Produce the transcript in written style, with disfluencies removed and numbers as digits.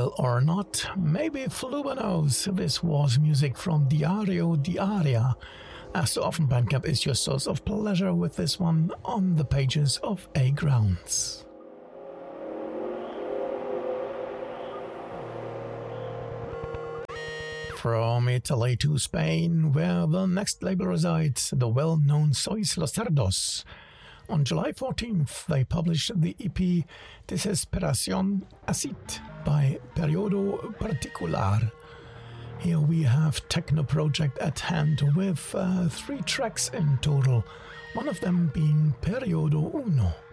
Real or not, maybe Fluba knows. This was music from Diario Diaria. As so often, Bandcamp is your source of pleasure with this one on the pages of A Grounds. From Italy to Spain, where the next label resides, the well-known Sois Los Cerdos. On July 14th, they published the EP Desesperación Acid by Periodo Particular. Here we have techno project at hand with 3 tracks in total, one of them being Periodo Uno.